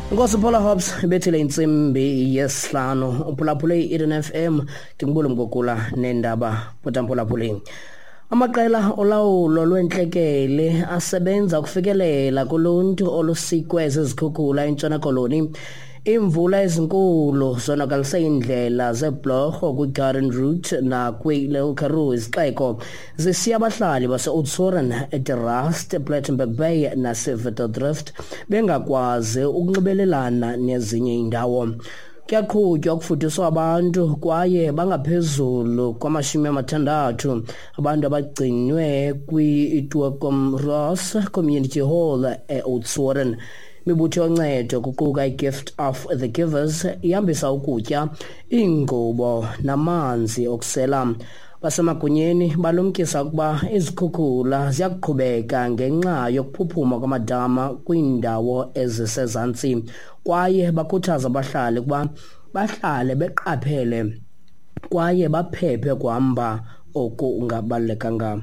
Ngosi Paula Hobbs bethile insimbi yesihlanu uphulaphule i-Eden FM ngibule ngokula nendaba potamphulaphule. Amaqela olawulo lwenhlekele asebenza ukufikelela kuluntu olusikwe ezikhukhula eNtshona Koloni. Imvula ezinkulu zonakalise indlela zeblorho kwi-Garden Route na kwi-Little Karoo isixeko zisiya abahlali base-Oudtshoorn, eTerrast, Plettenberg Bay nase-Witterdrift bengakwazi ukunxibelelana nezinye indawo. Kuyaqhutywa ukufuduswa abantu kwaye bangaphezulu kwama-60 abantu abagcinwe kwi-Tuacom Ross Community Hall e-Oudtshoorn. Imibutho yoncedo kuquka i-Gift of the Givers ihambisa ukutya, iingubo namanzi okusela. Basemagunyeni balumkisa ukuba izikhukhula ziyakuqhubeka ngenxa yokuphuphuma kwamadama kwiindawo ezisezantsi kwaye bakhuthaza abahlali ukuba bahlale beqaphele kwaye baphephe kuhamba okungabalulekanga.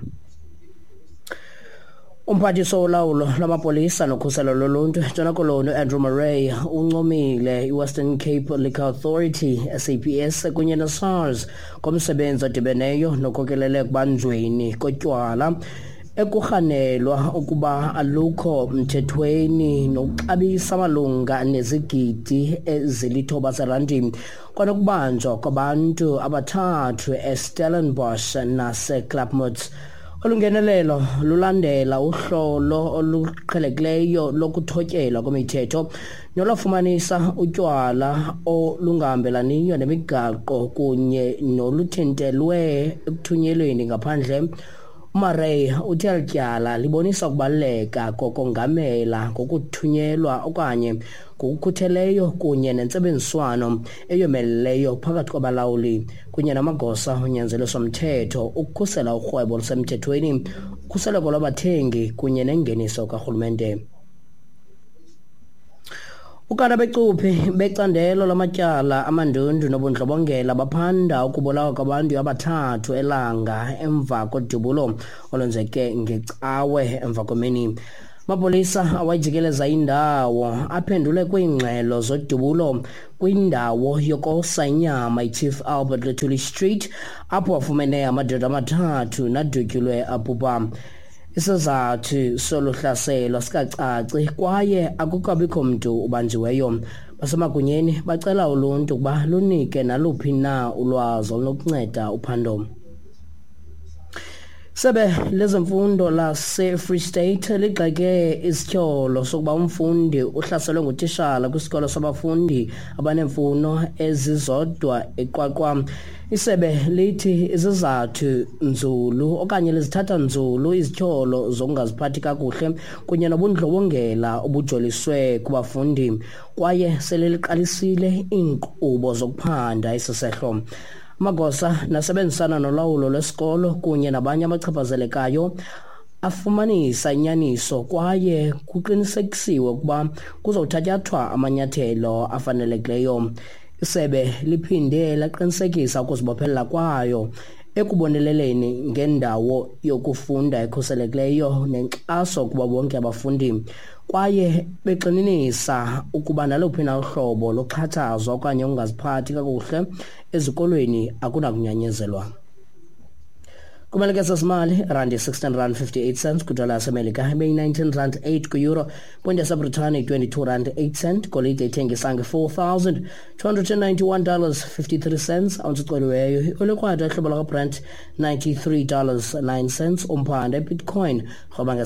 Umphathiswa wolawulo lwamapolisa nokhuselo loluntu eNtshona Koloni Andrew Murray uncomile iWestern Cape Liquor Authority SAPS kunye neSARS ngomsebenzi odibeneyo nokokelele ekubanjweni kotywala ekurhanelwa ukuba alukho mthethweni nokuxabisa malunga nezigidi ezilithoba zerandi kwanokubanjwa kwabantu abathathu eStellenbosch naseKlapmuts. Olungenelelo lulandela uhlolo oluqhelekileyo lokuthotyelwa kwemithetho nolwafumanisa utywala olungahambelaniyo nemigaqo kunye noluthintelwe ekuthunyelweni ngaphandle. Murray uthi alityala libonisa ukubaluleka kokongamela ngokuthunyelwa okanye ngokukhutheleyo kunye nentsebenziswano eyomeleleyo phakathi kwabalawuli kunye namagosa onyanzeliso mthetho ukukhusela urhwebo olusemthethweni, ukhuseleko lwabathengi kunye nengeniso karhulumente. Ukanda becuphi becandelo lamatyala amandundu nobundlobongela baphanda ukubulawa kwabantu abathathu elanga emva kodubulo olwenzeke ngecawe emva kwemini. Amapolisa awajikeleza indawo aphendule kwiingxelo zodubulo kwindawo yokosa inyama iChief Albert Luthuli Street apho wafumene amadoda amathathu nadutyulwe abhubha. Isizathu soluhlaselo sikacaci kwaye akukabikho mntu ubanjiweyo. Basemagunyeni bacela uluntu ukuba lunike naluphi na ulwazi olunokunceda uphando. Sebe lezemfundo lase-Free State ligxeke isityholo sokuba umfundi uhlaselwe ngutishala kwisikolo sabafundi abanemfuno ezizodwa eQwaqwa. Isebe lithi izizathu nzulu okanye lizithatha nzulu izityholo zokungaziphathi kakuhle kunye nobundlobongela obujoliswe kubafundi kwaye sele liqalisile iinkqubo zokuphanda isisehlo. Amagosa nasebenzisana nolawulo lwesikolo kunye nabanye abachaphazelekayo afumanisa inyaniso kwaye kuqinisekisiwe ukuba kuzothatyathwa amanyathelo afanelekileyo. Isebe liphinde laqinisekisa ukuzibophelela kwayo ekuboneleleni ngendawo yokufunda ekhuselekileyo nenkxaso kuba bonke abafundi kwaye begxininisa ukuba naluphi na uhlobo loxhatshazwa okanye ungaziphathi kakuhle ezikolweni akunakunyanyezelwa. Kumalike sesimali randi R16.58 kwidola yasemelika ibeyi-19.08 kwi-euro, ponti yaseBritane i-22.08, golide ithengisa nge$4,291.53, ounce icoliweyo, ulikrwada ihlobo lakaBrent $93.09, umphanda ibitcoin rhoba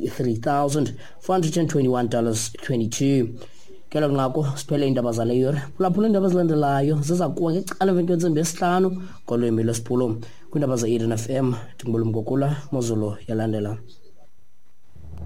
nge$63,421.22. Kelo nqaku siphele iindaba zale yure. Phulaphula iindaba ezilandelayo ziza kuwa ngecala emveni kwentsimbi yesihlanu ngolwimi lwesiphulo kwiindaba ze-Eden FM. Ndingubule Mgogula, Mozulu yalandela.